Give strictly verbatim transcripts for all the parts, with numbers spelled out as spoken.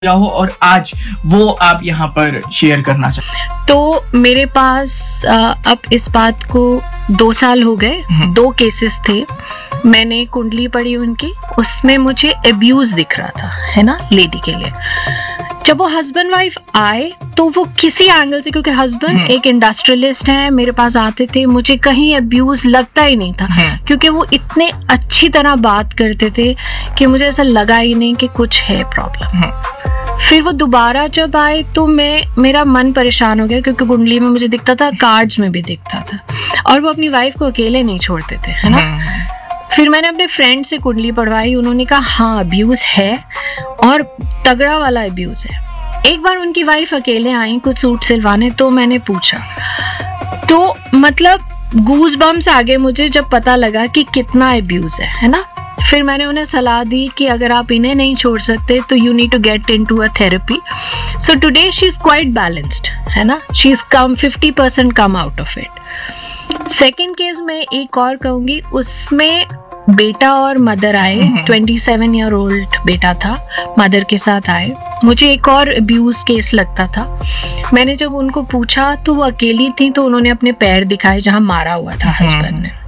क्या हो और आज वो आप यहाँ पर शेयर करना चाहते हैं। तो मेरे पास आ, अब इस बात को दो साल हो गए। दो केसेस थे, मैंने कुंडली पढ़ी उनकी, उसमें मुझे अब्यूज दिख रहा था, है ना, लेडी के लिए। जब वो हस्बैंड वाइफ आए तो वो किसी एंगल से, क्योंकि हस्बैंड एक इंडस्ट्रियलिस्ट है, मेरे पास आते थे, मुझे कहीं अब्यूज लगता ही नहीं था, क्योंकि वो इतने अच्छी तरह बात करते थे कि मुझे ऐसा लगा ही नहीं कि कुछ है प्रॉब्लम। फिर वो दोबारा जब आए तो मैं मेरा मन परेशान हो गया, क्योंकि कुंडली में मुझे दिखता था, कार्ड्स में भी दिखता था, और वो अपनी वाइफ को अकेले नहीं छोड़ते थे, है ना। फिर मैंने अपने फ्रेंड से कुंडली पढ़वाई, उन्होंने कहा हाँ अब्यूज है और तगड़ा वाला अब्यूज है। एक बार उनकी वाइफ अकेले आई कुछ सूट सिलवाने, तो मैंने पूछा, तो मतलब गूज बम्स आ गए मुझे जब पता लगा कि कितना अब्यूज है, है ना। फिर मैंने उन्हें सलाह दी कि अगर आप इन्हें नहीं छोड़ सकते तो you need to get into a therapy. So today she is quite balanced, है ना, she is come fifty percent come out of it. Second case में एक और कहूंगी, उसमें बेटा और मदर आए, ट्वेंटी सेवन ईयर ओल्ड बेटा था, मदर के साथ आए। मुझे एक और अब्यूज केस लगता था। मैंने जब उनको पूछा तो वो अकेली थी, तो उन्होंने अपने पैर दिखाए जहां मारा हुआ था हस्बैंड ने।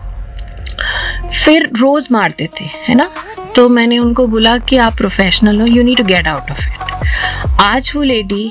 फिर रोज मारते थे, है ना। तो मैंने उनको बोला कि आप प्रोफेशनल हो, you need to get out of it. आज वो लेडी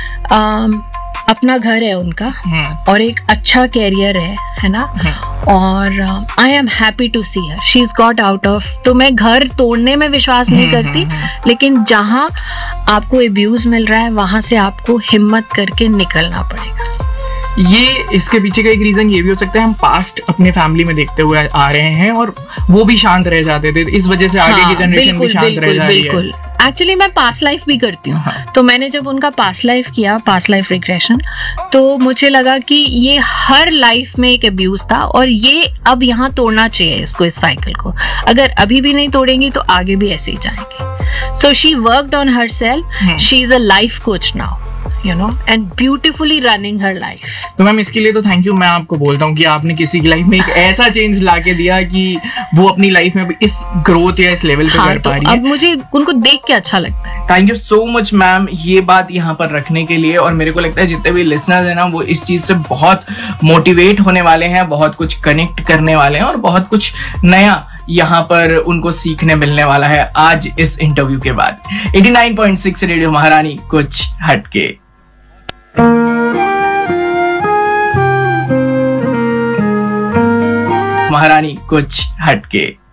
अपना घर है उनका और एक अच्छा कैरियर है, है ना, और I am happy to C her, she is got out of. तो मैं घर तोड़ने में विश्वास नहीं करती, लेकिन जहां आपको अब्यूज मिल रहा है वहां से आपको हिम्मत करके निकलना पड़ेगा। ये इसके पीछे का एक रीजन ये भी हो सकता है, हम पास्ट अपने फैमिली में देखते हुए आ रहे हैं और वो भी शांत रह जाते थे, इस वजह से आगे हाँ, की जनरेशन भी शांत रह जा रही है। एक्चुअली मैं पास्ट लाइफ भी करती हूँ, हाँ। तो मैंने जब उनका पास्ट लाइफ किया, पास्ट लाइफ रिग्रेशन, तो मुझे लगा कि ये हर लाइफ में एक अब्यूज था और ये अब यहाँ तोड़ना चाहिए इसको, इस साइकिल को। अगर अभी भी नहीं तोड़ेंगी तो आगे भी ऐसे ही जाएंगे। So she worked on herself, she is a life coach now, you know, and beautifully running her life. तो मैम इसके लिए तो थैंक यू मैं आपको बोलता हूँ कि आपने किसी की लाइफ में एक ऐसा चेंज लाके दिया कि वो अपनी लाइफ में इस ग्रोथ या इस लेवल पे हाँ, कर तो पा रही है। अब मुझे उनको देख के अच्छा लगता है। Thank you so much ma'am ये बात यहाँ पर रखने के लिए, और मेरे को लगता है जितने भी लिसनर्स हैं ना वो इस चीज से बहुत मोटिवेट होने वाले हैं, बहुत कुछ कनेक्ट करने वाले हैं और बहुत कुछ नया यहाँ पर उनको सीखने मिलने वाला है आज इस इंटरव्यू के बाद। Eighty nine point six radio महारानी, कुछ हटके। महारानी कुछ हटके।